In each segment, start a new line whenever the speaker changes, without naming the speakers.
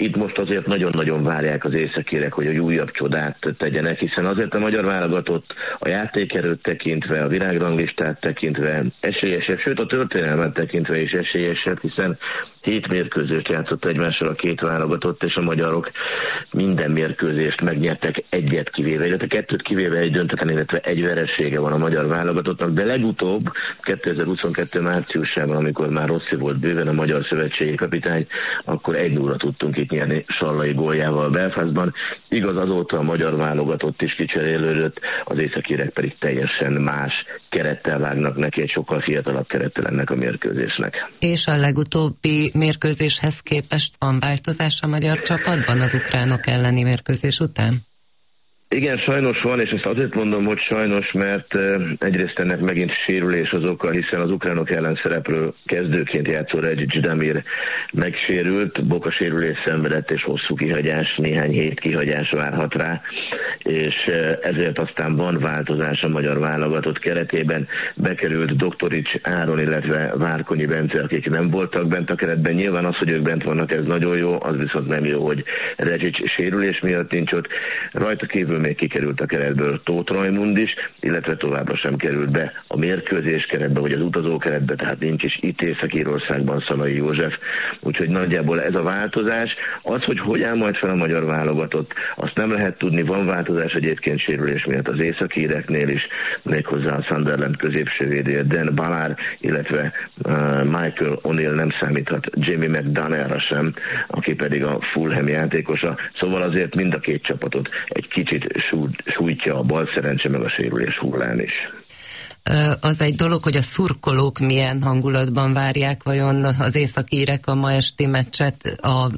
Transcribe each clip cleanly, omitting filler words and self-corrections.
itt most azért nagyon-nagyon várják az északírek, hogy egy újabb csodát tegyenek, hiszen azért a magyar válogatott a játékerőt tekintve, a világranglistát tekintve esélyesebb, sőt a történelmet tekintve is esélyesebb, hiszen 7 mérkőzést játszott egymással a két válogatott, és a magyarok minden mérkőzést megnyertek, egyet kivéve, illetve 2 kivéve, egy döntetlen, illetve egy veresége van a magyar válogatottnak, de legutóbb 2022 márciusában, amikor már Rossi volt bőven a magyar szövetségi kapitány, akkor 1-0-ra tudtunk itt nyerni Sallai góljával Belfastban. Igaz, azóta a magyar válogatott is kicserélődött, az északírek pedig teljesen más kerettel vágnak neki, egy sokkal fiatalabb kerettel ennek a mérkőzésnek.
És a legutóbbi mérkőzéshez képest van változás a magyar csapatban az ukránok elleni mérkőzés után?
Igen, sajnos van, és ezt azért mondom, hogy sajnos, mert egyrészt ennek megint sérülés az oka, hiszen az ukránok ellen szereplő kezdőként játszó Regis Damir megsérült, bokasérülés szenvedett, és hosszú kihagyás, néhány hét kihagyás várhat rá, és ezért aztán van változás a magyar válogatott keretében. Bekerült Doktorics Áron, illetve Várkonyi Bence, akik nem voltak bent a keretben. Nyilván az, hogy ők bent vannak, ez nagyon jó, az viszont nem jó, hogy Regis sérülés miatt nincs ott. Rajta kívül még kikerült a keretből Tóth Rajmund is, illetve továbbra sem került be a mérkőzés keretbe, vagy az utazó keretbe, tehát nincs is itt Észak-Írországban Szalai József. Úgyhogy nagyjából ez a változás. Az, hogy hogy áll majd fel a magyar válogatott, azt nem lehet tudni. Van változás egyébként sérülés miatt az északíreknél is, méghozzá a Sunderland középsővédője Dan Ballard, illetve Michael O'Neill nem számíthat Jamie McDonnellra sem, aki pedig a Fulham játékosa. Szóval azért mind a két csapatot egy kicsit sújtja a bal szerencse meg a sérülés hullám is.
Az egy dolog, hogy a szurkolók milyen hangulatban várják vajon az északírek a ma esti meccset,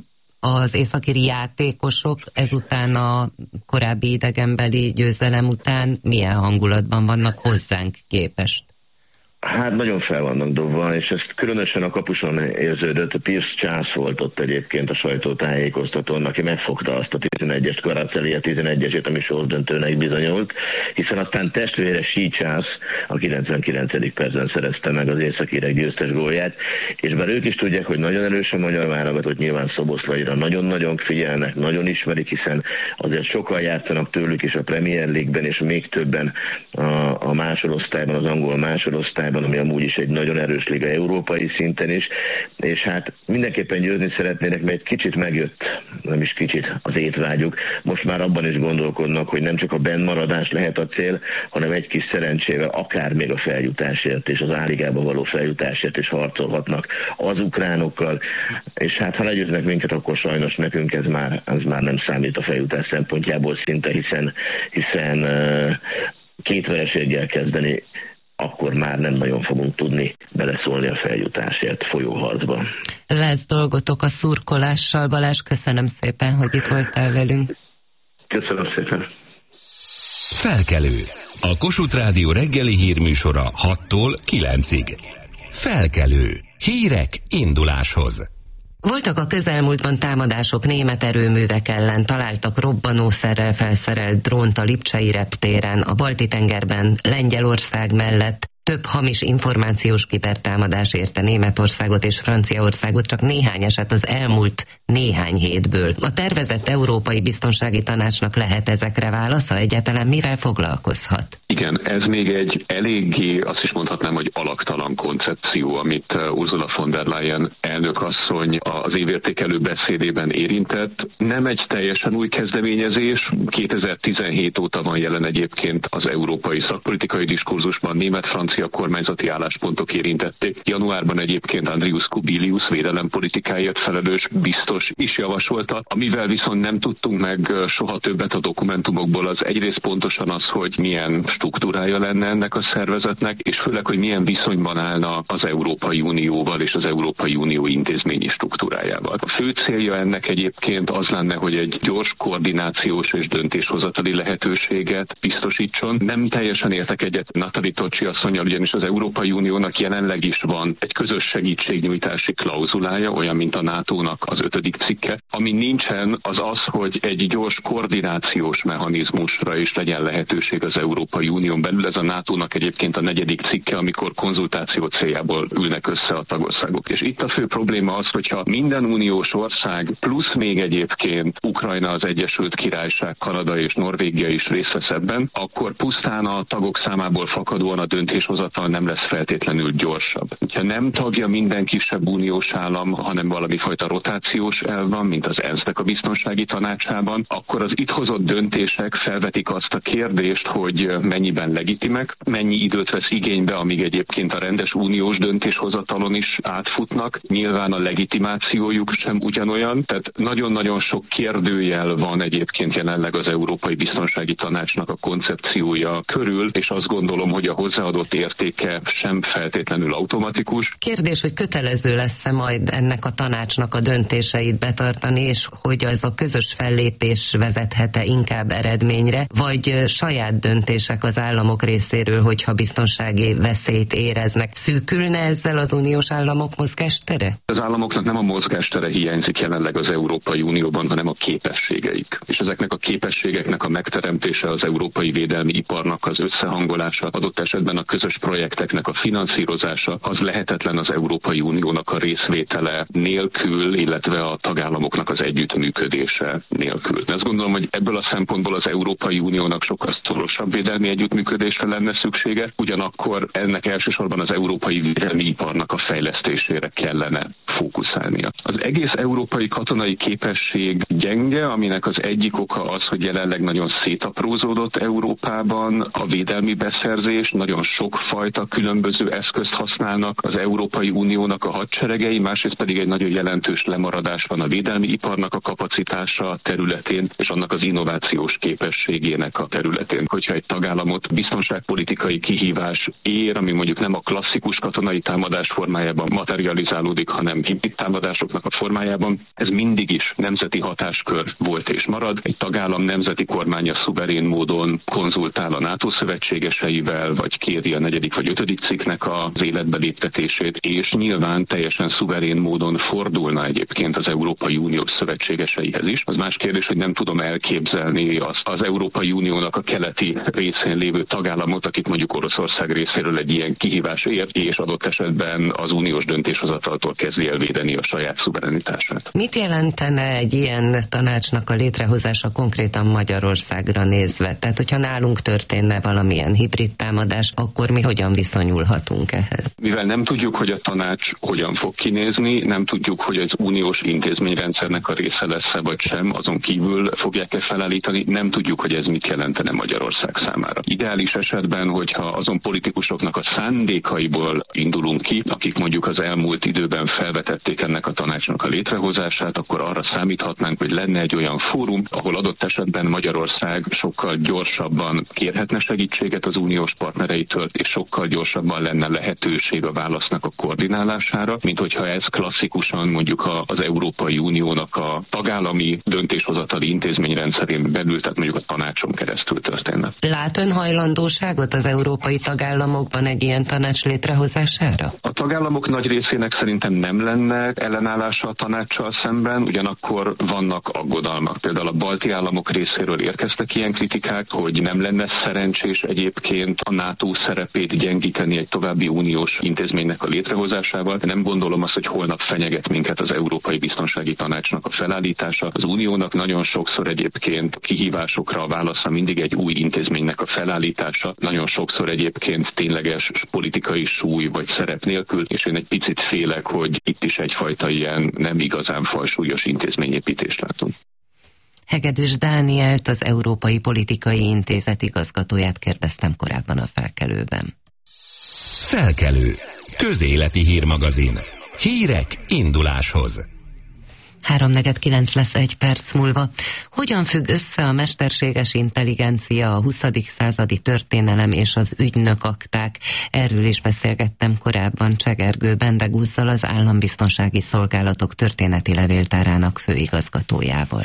az északíri játékosok ezután a korábbi idegenbeli győzelem után milyen hangulatban vannak hozzánk képest?
Hát nagyon fel vannak dobva, és ezt különösen a kapuson érződött. Pierce Charles volt ott egyébként a sajtótájékoztatón, aki megfogta azt a 11-est, Kvaratskhelia 11-esét, ami sorsdöntőnek bizonyult, hiszen aztán testvére Shea Charles a 99. percben szerezte meg az északírek győztes gólját, és bár ők is tudják, hogy nagyon erős a magyar válogatott, nyilván Szoboszlaira nagyon-nagyon figyelnek, nagyon ismerik, hiszen azért sokan játszanak tőlük is a Premier League-ben, és még többen a másodosztályban, az angol másodosztályban, ami amúgy is egy nagyon erős liga európai szinten is, és hát mindenképpen győzni szeretnének, mert egy kicsit megjött, nem is kicsit az étvágyuk. Most már abban is gondolkodnak, hogy nem csak a bennmaradás lehet a cél, hanem egy kis szerencsével akár még a feljutásért és az A-ligába való feljutásért is harcolhatnak az ukránokkal, és hát ha legyőznek minket, akkor sajnos nekünk ez már nem számít a feljutás szempontjából szinte, hiszen 2 vereséggel kezdeni, akkor már nem nagyon fogunk tudni beleszólni a feljutásért folyó harcban.
Lesz dolgotok a szurkolással, Balázs, köszönöm szépen, hogy itt voltál velünk.
Köszönöm szépen.
Felkelő. A Kossuth Rádió reggeli hírműsora 6-tól 9-ig. Felkelő. Hírek induláshoz.
Voltak a közelmúltban támadások német erőművek ellen, találtak robbanószerrel felszerelt drónt a lipcsei reptéren, a Balti-tengerben, Lengyelország mellett. Több hamis információs kibertámadás érte Németországot és Franciaországot, csak néhány eset az elmúlt néhány hétből. A tervezett Európai Biztonsági Tanácsnak lehet ezekre válasza? Egyáltalán mivel foglalkozhat?
Igen, ez még egy eléggé, azt is mondhatnám, hogy alaktalan koncepció, amit Ursula von der Leyen elnökasszony az évértékelő beszédében érintett. Nem egy teljesen új kezdeményezés, 2017 óta van jelen egyébként az európai szakpolitikai diskurzusban, német-francia kormányzati álláspontok érintették. Januárban egyébként Andrius Kubilius védelempolitikáért felelős biztos is javasolta. Amivel viszont nem tudtunk meg soha többet a dokumentumokból, az egyrészt pontosan az, hogy milyen struktúrája lenne ennek a szervezetnek, és főleg, hogy milyen viszonyban állna az Európai Unióval és az Európai Unió intézményi struktúrájával. A fő célja ennek egyébként az lenne, hogy egy gyors koordinációs és döntéshozatali lehetőséget biztosítson. Nem teljesen értek egyet Nathalie Tocsi asszonnyal, ugyanis az Európai Uniónak jelenleg is van egy közös segítségnyújtási klauzulája, olyan, mint a NATO-nak az 5. cikke. Ami nincsen, az az, hogy egy gyors koordinációs mechanizmusra is legyen lehetőség az Európai Unión belül. Ez a NATO-nak egyébként a 4. cikke, amikor amikor konzultáció céljából ülnek össze a tagországok. És itt a fő probléma az, hogyha minden uniós ország plusz még egyébként Ukrajna, az Egyesült Királyság, Kanada és Norvégia is részt vesz ebben, akkor pusztán a tagok számából fakadóan a döntéshozatal nem lesz feltétlenül gyorsabb. Ha nem tagja minden kisebb uniós állam, hanem valami fajta rotációs elv van, mint az ENSZ-nek a biztonsági tanácsában, akkor az itt hozott döntések felvetik azt a kérdést, hogy mennyiben legitimek, mennyi időt vesz igénybe, amíg egyébként a rendes uniós döntéshozatalon is átfutnak. Nyilván a legitimációjuk sem ugyanolyan, tehát nagyon-nagyon sok kérdőjel van egyébként jelenleg az Európai Biztonsági Tanácsnak a koncepciója körül, és azt gondolom, hogy a hozzáadott értéke sem feltétlenül automatikus.
Kérdés, hogy kötelező lesz-e majd ennek a tanácsnak a döntéseit betartani, és hogy az a közös fellépés vezethet-e inkább eredményre, vagy saját döntések az államok részéről, hogyha biztonsági veszélyt éreznek. Szűkülne ezzel az uniós államok mozgástere?
Az államoknak nem a mozgástere hiányzik jelenleg az Európai Unióban, hanem a képességeik. És ezeknek a képességeknek a megteremtése, az európai védelmi iparnak az összehangolása, adott esetben a közös projekteknek a finanszírozása, az lehetetlen az Európai Uniónak a részvétele nélkül, illetve a tagállamoknak az együttműködése nélkül. De azt gondolom, hogy ebből a szempontból az Európai Uniónak sokkal szorosabb védelmi együttműködésre lenne szüksége, ugyanakkor ennek elsősorban az európai védelmi iparnak a fejlesztésére kellene fókuszálnia. Az egész európai katonai képesség gyenge, aminek az egyik oka az, hogy jelenleg nagyon szétaprózódott Európában a védelmi beszerzés, nagyon sokfajta különböző eszközt használnak az Európai Uniónak a hadseregei, másrészt pedig egy nagyon jelentős lemaradás van a védelmi iparnak a kapacitása területén, és annak az innovációs képességének a területén. Hogyha egy tagállamot biztonságpolitikai kihívás ér, ami mondjuk nem a klasszikus katonai támadás formájában materializálódik, hanem hibrid támadásoknak a formájában, ez mindig is nemzeti hatáskör volt és marad. Egy tagállam nemzeti kormánya szuverén módon konzultál a NATO szövetségeseivel, vagy kéri a 4. vagy 5. cikknek az életbe léptetését, és nyilván teljesen szuverén módon fordulna egyébként az Európai Unió szövetségeseihez is. Az más kérdés, hogy nem tudom elképzelni az Európai Uniónak a keleti részén lévő tagállamot, akit mondjuk Oroszország részéről egy ilyen kihívás ér, és adott esetben az uniós döntéshozataltól kezdi el védeni a saját szuverenitását.
Mit jelentene egy ilyen tanácsnak a létrehozása konkrétan Magyarországra nézve? Tehát, hogyha nálunk történne valamilyen hibrid támadás, akkor mi hogyan viszonyulhatunk ehhez?
Mivel nem tudjuk, hogy a tanács hogyan fog kinézni, nem tudjuk, hogy az uniós intézményrendszernek a része lesz-e vagy sem, azon kívül fogják-e felállítani, nem tudjuk, hogy ez mit jelentene Magyarország számára. Ideális esetben, hogyha azon politikusoknak a szándékaiból indulunk ki, akik mondjuk az elmúlt időben felvetették ennek a tanácsnak a létrehozását, akkor arra számíthatnánk, hogy lenne egy olyan fórum, ahol adott esetben Magyarország sokkal gyorsabban kérhetne segítséget az uniós partnereitől, és sokkal gyorsabban lenne lehetőség a válasznak a koordinálására, mint hogyha ez klasszikusan mondjuk az Európai Uniónak a tagállami döntéshozatali intézményrendszerén belül, tehát mondjuk a tanácson keresztül történne.
Lát ön hajlandóságot az európai tagállamokban egy ilyen tanács létrehozására?
A tagállamok nagy részének szerintem nem lenne ellenállása a tanácssal szemben, ugyanakkor vannak aggodalmak. Például a balti államok részéről érkeztek ilyen kritikák, hogy nem lenne szerencsés egyébként a NATO szerepét gyengíteni egy további uniós intézménynek a létrehozásával. Nem gondolom azt, hogy holnap fenyeget minket az Európai Biztonsági Tanácsnak a felállítása. Az uniónak nagyon sokszor egyébként kihívásokra a válasza mindig egy új intézménynek a felállítása, nagyon sokszor egyébként tényleges politikai súly vagy szerep nélkül, és én egy picit félek, hogy itt is egyfajta ilyen nem igazán fajsúlyos intézményépítést látunk.
Hegedűs Dánielt, az Európai Politikai Intézet igazgatóját kérdeztem korábban a Felkelőben.
Felkelő. Közéleti hírmagazin. Hírek induláshoz.
3:49 lesz 1 perc múlva. Hogyan függ össze a mesterséges intelligencia, a 20. századi történelem és az ügynökakták? Erről is beszélgettem korábban Csegergő Bendegúzzal, az Állambiztonsági Szolgálatok történeti levéltárának főigazgatójával.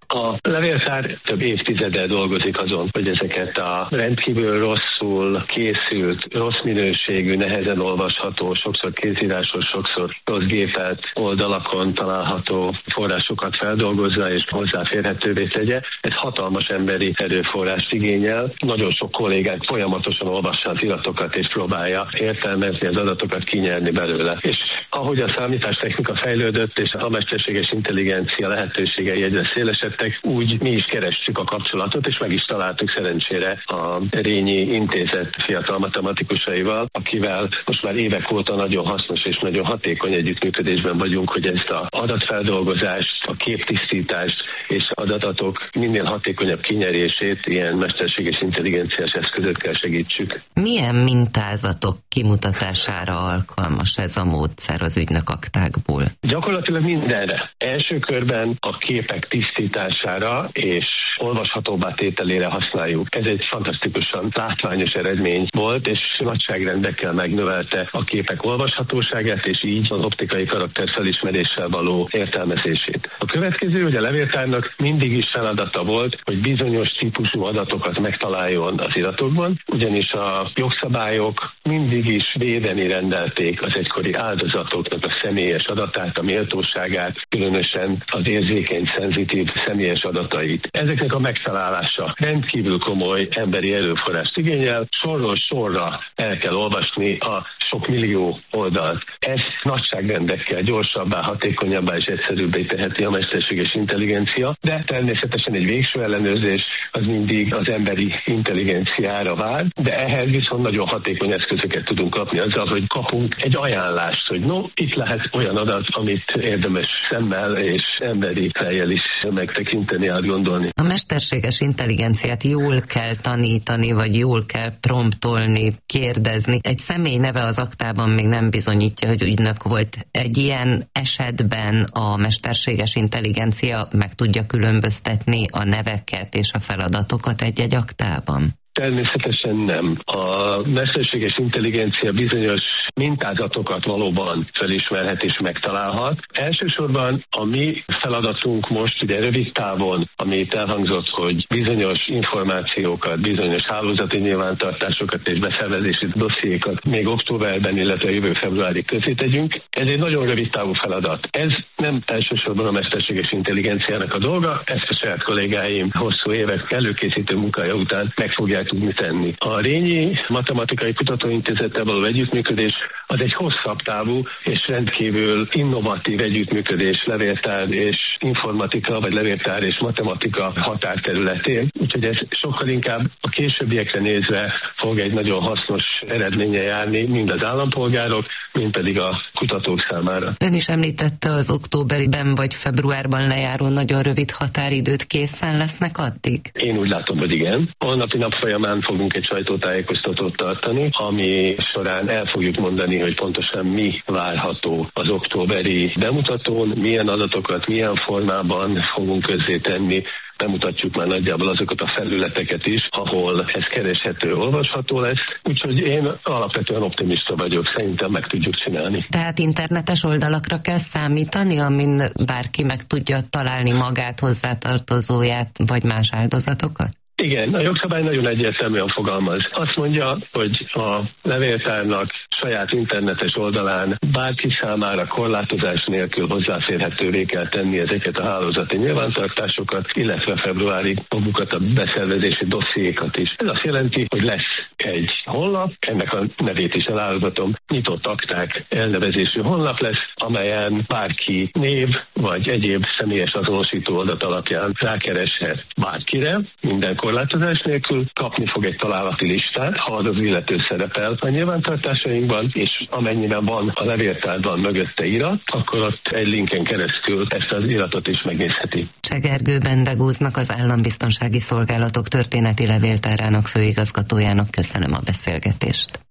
A levéltár több évtizeddel dolgozik azon, hogy ezeket a rendkívül rosszul készült, rossz minőségű, nehezen olvasható, sokszor kézírásos, sokszor rossz gépelt oldalakon található forrásokat feldolgozza és hozzáférhetővé tegye. Ez hatalmas emberi erőforrást igényel. Nagyon sok kollégánk folyamatosan olvassa az iratokat és próbálja értelmezni az adatokat, kinyerni belőle. És ahogy a számítástechnika fejlődött és a mesterséges intelligencia lehetőségei egyre szélesedtek, úgy mi is kerestük a kapcsolatot, és meg is találtuk szerencsére a Rényi Intézet fiatal matematikusaival, akivel most már évek óta nagyon hasznos és nagyon hatékony együttműködésben vagyunk, hogy ezt az adatfeldolgozást, a képtisztítást és az adatok minél hatékonyabb kinyerését ilyen mesterséges intelligenciás eszközökkel segítsük.
Milyen mintázatok kimutatására alkalmas ez a módszer az ügynökaktákból?
Gyakorlatilag mindenre. Első körben a képek tisztítására és olvashatóbbá tételére használjuk. Ez egy fantasztikusan látványos eredmény volt, és nagyságrendekkel megnövelte a képek olvashatóságát, és így az optikai karakterfelismeréssel való értelmezését. A következő, hogy a levéltárnak mindig is feladata volt, hogy bizonyos típusú adatokat megtaláljon az iratokban, ugyanis a jogszabályok mindig is védeni rendelték az egykori áldozatoknak a személyes adatát, a méltóságát, különösen az érzékeny, szenzitív személyes adatait. Ezeknek a megtalálása rendkívül komoly emberi erőforrást igényel, sorról sorra el kell olvasni a sok millió oldalt. Ez nagyságrendekkel gyorsabbá, hatékonyabbá és egyszerűbbé teheti a mesterséges intelligencia, de természetesen egy végső ellenőrzés az mindig az emberi intelligenciára vár, de ehhez viszont nagyon hatékony eszközöket tudunk kapni azzal, hogy kapunk egy ajánlást, hogy itt lehet olyan adat, amit érdemes szemmel és emberi fejjel is megtekinteni, átgondolni.
A mesterséges intelligenciát jól kell tanítani, vagy jól kell promptolni, kérdezni. Egy személy neve az aktában még nem bizonyítja, hogy ügynök volt. Egy ilyen esetben a mesterséges intelligencia meg tudja különböztetni a neveket és a feladatokat egy-egy aktában?
Természetesen nem. A mesterséges intelligencia bizonyos mintázatokat valóban felismerhet és megtalálhat. Elsősorban a mi feladatunk most ugye rövid távon, amit elhangzott, hogy bizonyos információkat, bizonyos hálózati nyilvántartásokat és beszervezési dossziékat még októberben, illetve jövő februárig közé tegyünk. Ez egy nagyon rövid távú feladat. Ez nem elsősorban a mesterséges intelligenciának a dolga, ezt a saját kollégáim hosszú évek előkészítő munkája után meg fogják tudni tenni. A Rényi Matematikai Kutatóintézettel való együttműködés az egy hosszabb távú és rendkívül innovatív együttműködés levéltár és informatika, vagy levéltár és matematika határterületén. Úgyhogy ez sokkal inkább a későbbiekre nézve fog egy nagyon hasznos eredménye járni, mind az állampolgárok, mind pedig a kutatók számára.
Ön is említette az októberben vagy februárban lejáró nagyon rövid határidőt, készen lesznek addig?
Én úgy látom, hogy igen. Holnapi nap folyamán fogunk egy sajtótájékoztatót tartani, ami során el fogjuk mondani, hogy pontosan mi várható az októberi bemutatón, milyen adatokat, milyen formában fogunk közzétenni. Bemutatjuk már nagyjából azokat a felületeket is, ahol ez kereshető, olvasható lesz. Úgyhogy én alapvetően optimista vagyok, szerintem meg tudjuk csinálni.
Tehát internetes oldalakra kell számítani, amin bárki meg tudja találni magát, hozzátartozóját, vagy más áldozatokat?
Igen, a jogszabály nagyon egyértelműen fogalmaz. Azt mondja, hogy a levéltárnak saját internetes oldalán bárki számára korlátozás nélkül hozzáférhetővé kell tenni ezeket a hálózati nyilvántartásokat, illetve februárig magukat a beszervezési dossziékat is. Ez azt jelenti, hogy lesz egy honlap, ennek a nevét is elárulhatom, nyitott akták elnevezésű honlap lesz, amelyen bárki név vagy egyéb személyes azonosító adat alapján rákereshet bárkire, minden korlátozás nélkül, kapni fog egy találati listát, ha az illető szerepel a nyilvántartásainkban, és amennyiben van a levéltárban mögötte irat, akkor ott egy linken keresztül ezt az iratot is megnézheti. Csegergő
Bendegúznak, az Állambiztonsági Szolgálatok történeti levéltárának főigazgatójának köszönöm a beszélgetést.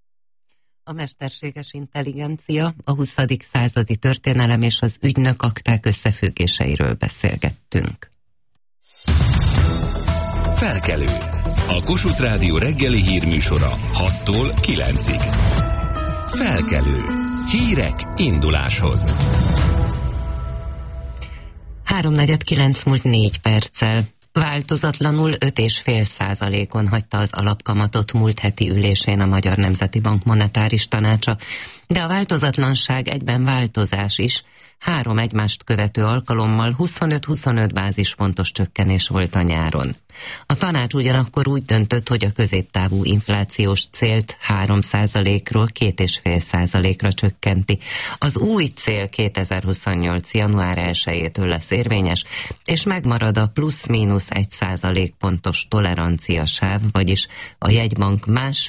A mesterséges intelligencia, a 20. századi történelem és az ügynökakták összefüggéseiről beszélgettünk.
Felkelő. A Kossuth Rádió reggeli hírműsora 6-tól 9-ig. Felkelő. Hírek induláshoz.
3:49 múlt 4 perccel. Változatlanul 5,5%-on hagyta az alapkamatot múlt heti ülésén a Magyar Nemzeti Bank monetáris tanácsa, de a változatlanság egyben változás is. 3 egymást követő alkalommal 25-25 bázispontos csökkenés volt a nyáron. A tanács ugyanakkor úgy döntött, hogy a középtávú inflációs célt 3%-ról 2,5%-ra csökkenti. Az új cél 2028. január 1-től lesz érvényes, és megmarad a plusz-mínusz 1% pontos toleranciasáv, vagyis a jegybank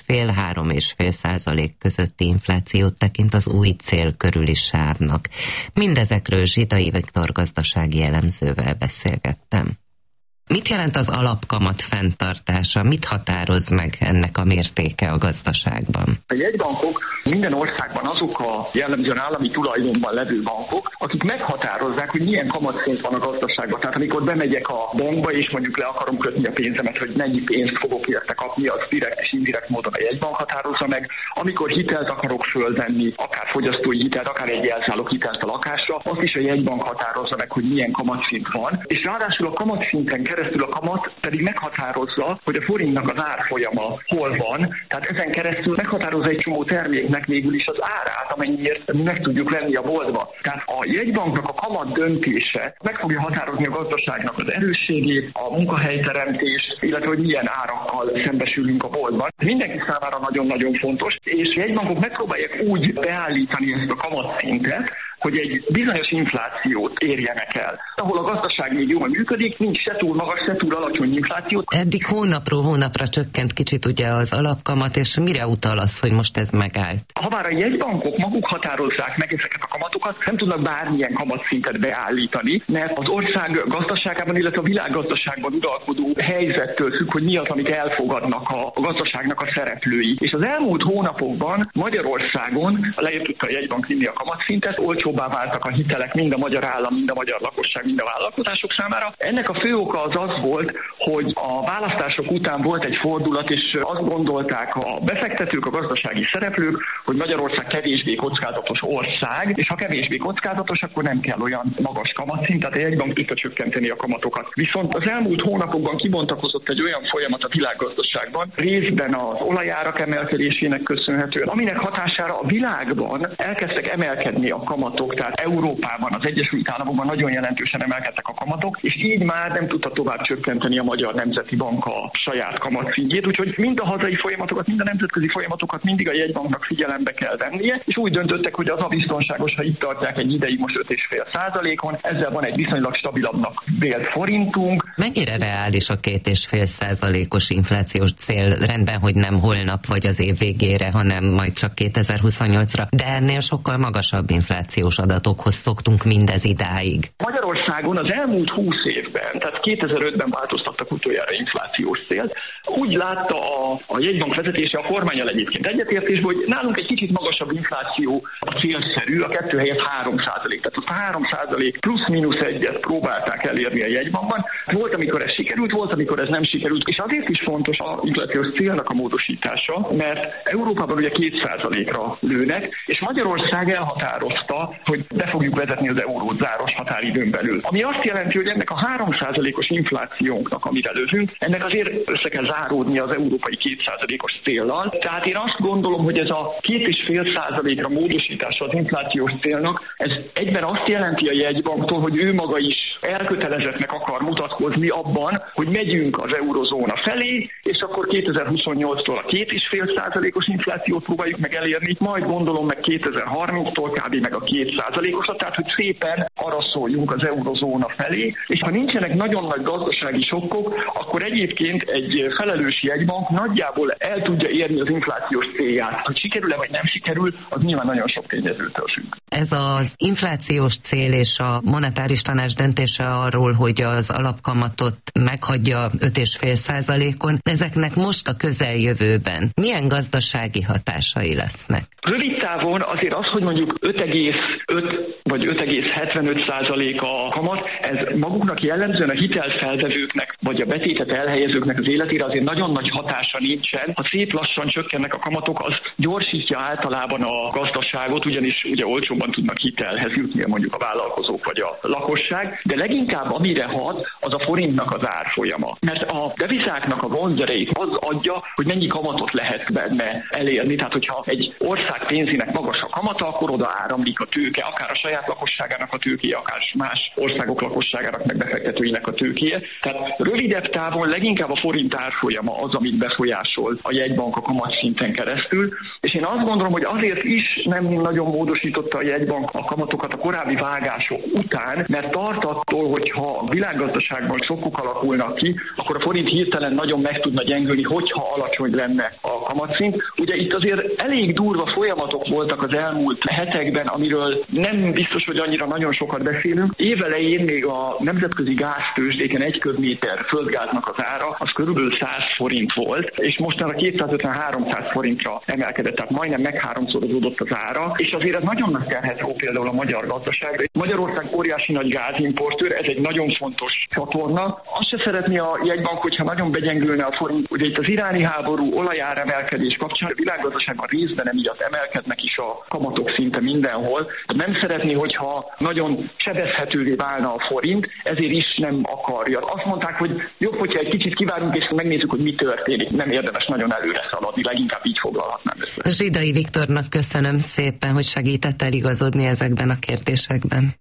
1,5-3,5% közötti inflációt tekint az új cél körüli sávnak. Mindezekről Zsidai Viktor gazdasági elemzővel beszélgettem. Mit jelent az alapkamat fenntartása? Mit határoz meg ennek a mértéke a gazdaságban?
A jegybankok minden országban azok a jellemzően állami tulajdonban levő bankok, akik meghatározzák, hogy milyen kamatszint van a gazdaságban. Tehát amikor bemegyek a bankba, és mondjuk le akarom kötni a pénzemet, hogy mennyi pénzt fogok érte kapni, az direkt és indirekt módon a jegybank határozza meg. Amikor hitelt akarok fölvenni, akár fogyasztói hitelt, akár egy elszálló hitelt a lakásra, azt is a jegybank határozza meg, hogy milyen kamatszint van. És ráadásul a kamatszinten keresztül a kamat pedig meghatározza, hogy a forintnak az árfolyama hol van, tehát ezen keresztül meghatározza egy csomó terméknek végül is az árát, amennyiért mi meg tudjuk venni a boltba. Tehát a jegybanknak a kamat döntése meg fogja határozni a gazdaságnak az erősségét, a munkahelyteremtést, illetve hogy milyen árakkal szembesülünk a boltban. Mindenki számára nagyon-nagyon fontos, és a jegybankok megpróbálják úgy beállítani ezt a kamatszintet, hogy egy bizonyos inflációt érjenek el. Ahol a gazdaság még jól működik, nincs se túl magas, se túl alacsony infláció.
Eddig hónapról hónapra csökkent kicsit ugye az alapkamat, és mire utal az, hogy most ez megállt?
Habár a jegybankok maguk határozzák meg ezeket a kamatokat, nem tudnak bármilyen kamatszintet beállítani, mert az ország gazdaságában, illetve a világgazdaságban uralkodó helyzettől függ, hogy mi az, amit elfogadnak a gazdaságnak a szereplői. És az elmúlt hónapokban Magyarországon lejjebb tudta a jegybank vinni a kamatszintet, olcsóbbá váltak a hitelek mind a magyar állam, mind a magyar lakosság, mind a vállalkozások számára. Ennek a fő oka az volt, hogy a választások után volt egy fordulat, és azt gondolták a befektetők, a gazdasági szereplők, hogy Magyarország kevésbé kockázatos ország, és ha kevésbé kockázatos, akkor nem kell olyan magas kamatszint, tehát a jegybank tudta csökkenteni a kamatokat. Viszont az elmúlt hónapokban kibontakozott egy olyan folyamat a világgazdaságban, részben az olajárak emelkedésének köszönhetően, aminek hatására a világban elkezdtek emelkedni a kamatok, tehát Európában, az Egyesült Államokban nagyon jelentősen emelkedtek a kamatok, és így már nem tudta tovább csökkenteni a Magyar Nemzeti Bank a saját kamatszintjét, úgyhogy mind a hazai folyamatokat, mind a nemzetközi folyamatokat mindig a jegybanknak figyelembe kell vennie, és úgy döntöttek, hogy az a biztonságos, ha itt tartják egy ideig most 5,5%-on, ezzel van egy viszonylag stabilabbnak vélt forintunk.
Mennyire reális a 2,5%-os inflációs cél? Rendben, hogy nem holnap vagy az év végére, hanem majd csak 2028-ra, de ennél sokkal magasabb inflációs adatokhoz szoktunk mindez idáig.
Magyarországon az elmúlt 20 évben, tehát 2005-ben változtattak utoljára inflációs célt. Úgy látta a jegybank vezetése, a kormánnyal egyébként egyetértésben, hogy nálunk egy kicsit magasabb infláció a célszerű, a 2 helyett 3%. Tehát azt a 3% plusz-mínusz 1-et próbálták elérni a jegybankban. Volt, amikor ez sikerült, volt, amikor ez nem sikerült. És azért is fontos az inflációs célnak a módosítása, mert Európában ugye 2%-ra lőnek, és Magyarország elhatározta, hogy be fogjuk vezetni az eurót záros határidőn belül. Ami azt jelenti, hogy ennek a 3%-os inflációnknak, amire lövünk, ennek azért össze kell záródni az európai 2%-os céllal. Tehát én azt gondolom, hogy ez a 2,5%-ra módosítása az inflációs célnak, ez egyben azt jelenti a jegybanktól, hogy ő maga is elkötelezettnek akar mutatkozni abban, hogy megyünk az eurozóna felé, és akkor 2028-tól a 2,5%-os inflációt próbáljuk meg elérni, majd gondolom meg 2030-tól kb. Meg a 2%-osat, tehát hogy szépen arra szóljunk az eurozóna felé, és ha nincsenek nagyon nagy gazdasági sokkok, akkor egyébként egy felelős jegybank nagyjából el tudja érni az inflációs célját. Hogy sikerül-e vagy nem sikerül, az nyilván nagyon sok tényezőtől függ.
Ez az inflációs cél és a monetáris tanács döntése arról, hogy az alapkamatot meghagyja 5,5%-on, ezeknek most a közeljövőben milyen gazdasági hatásai lesznek?
Rövid távon azért az, hogy mondjuk 5,5 vagy 5,75% a kamat, ez maguknak jellemzően a hitelfelvevőknek vagy a betétet elhelyezőknek az életére azért nagyon nagy hatása nincsen. Ha szép lassan csökkennek a kamatok, az gyorsítja általában a gazdaságot, ugyanis ugye olcsóbb jobban tudnak hitelhez jutni mondjuk a vállalkozók vagy a lakosság, de leginkább amire hat, az a forintnak az árfolyama. Mert a devizáknak a vonzerejét az adja, hogy mennyi kamatot lehet benne elérni. Tehát, hogyha egy ország pénzének magas a kamata, akkor oda áramlik a tőke, akár a saját lakosságának a tőkéje, akár más országok lakosságának meg befektetőinek a tőkéje. Tehát rövidebb távon leginkább a forint árfolyama az, amit befolyásol a jegybank a kamatszinten keresztül, és én azt gondolom, hogy azért is nem nagyon módosította a jegybank a kamatokat a korábbi vágások után, mert tart attól, hogyha a világgazdaságban sokkok alakulnak ki, akkor a forint hirtelen nagyon meg tudna gyengülni, hogyha alacsony lenne a kamatszint. Ugye itt azért elég durva folyamatok voltak az elmúlt hetekben, amiről nem biztos, hogy annyira nagyon sokat beszélünk. Évelején még a nemzetközi gáztőzsdéken 1 köbméter földgáznak az ára, az körülbelül 100 forint volt, és mostanra 250-300 forintra emelkedett, tehát majdnem megháromszorozódott az ára, és azért ez nagyon nagy terhet ró például a magyar gazdaságra. Magyarország óriási nagy gázimportőr, ez egy nagyon fontos csatorna. Azt se szeretné a jegybank, hogyha nagyon begyengülne a forint. Ugye itt az iráni háború, olajáremelkedés kapcsán a világgazdaságban részben emiatt emelkednek is a kamatok szinte mindenhol. Nem szeretné, hogyha nagyon sebezhetővé válna a forint, ezért is nem akarja. Azt mondták, hogy jobb, hogyha egy kicsit kivárunk és megnézzük, hogy mi történik. Nem érdemes nagyon előre szaladni, leginkább így foglalhatnám össze.
Zsidai Viktornak köszönöm szépen, hogy segített eligazodni ezekben a kérdésekben.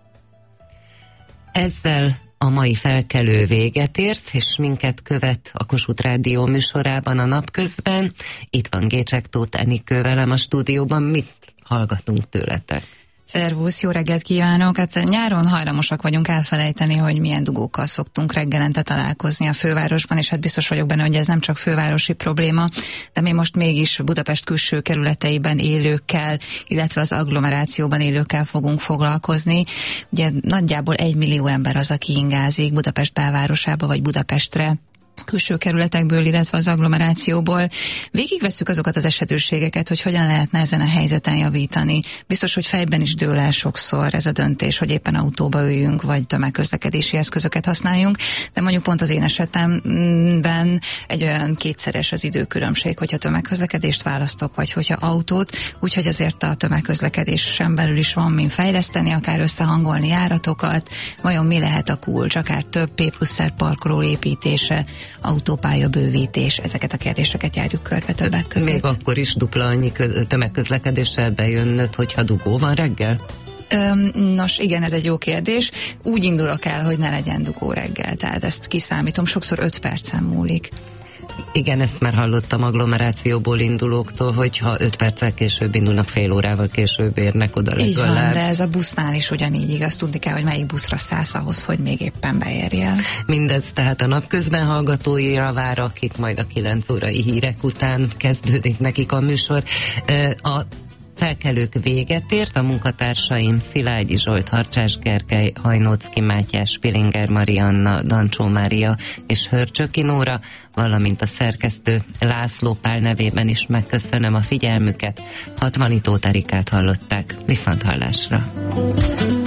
Ezzel a mai felkelő véget ért, és minket követ a Kossuth Rádió műsorában a napközben. Itt van Gécsek Tóth Enikő velem a stúdióban. Mit hallgatunk tőletek?
Szervusz, jó reggelt kívánok! Hát nyáron hajlamosak vagyunk elfelejteni, hogy milyen dugókkal szoktunk reggelente találkozni a fővárosban, és hát biztos vagyok benne, hogy ez nem csak fővárosi probléma, de mi most mégis Budapest külső kerületeiben élőkkel, illetve az agglomerációban élőkkel fogunk foglalkozni. Ugye nagyjából 1 millió ember az, aki ingázik Budapest belvárosába vagy Budapestre, külső kerületekből, illetve az agglomerációból. Végigvesszük azokat az esetőségeket, hogy hogyan lehetne ezen a helyzeten javítani. Biztos, hogy fejben is dől el sokszor ez a döntés, hogy éppen autóba üljünk, vagy tömegközlekedési eszközöket használjunk, de mondjuk pont az én esetemben egy olyan kétszeres az időkülönbség, hogyha tömegközlekedést választok, vagy hogyha autót, úgyhogy azért a tömegközlekedésen belül is van min fejleszteni, akár összehangolni járatokat, vajon mi lehet a kulcs, akár több P+R parkoló építése, autópálya bővítés, ezeket a kérdéseket járjuk körbe többek között.
Még akkor is dupla annyi tömegközlekedéssel bejönnöd, hogyha dugó van reggel?
Nos, igen, ez egy jó kérdés. Úgy indulok el, hogy ne legyen dugó reggel, tehát ezt kiszámítom, sokszor 5 percen múlik.
Igen, ezt már hallottam agglomerációból indulóktól, hogy ha 5 perccel később indulnak, fél órával később érnek oda legalább.
Így van, de ez a busznál is ugyanígy igaz. Tudni kell, hogy melyik buszra szállsz ahhoz, hogy még éppen beérjél.
Mindez tehát a napközben hallgatóira vár, akik majd a 9 órai hírek után kezdődik nekik a műsor. A felkelők véget ért, a munkatársaim Szilágyi Zsolt, Harcsás Gergely, Hajnóczky Mátyás, Pilinger Marianna, Dancsó Mária és Hörcsöki Nóra, valamint a szerkesztő László Pál nevében is megköszönöm a figyelmüket. Hatvanitó Erikát hallották. Viszonthallásra!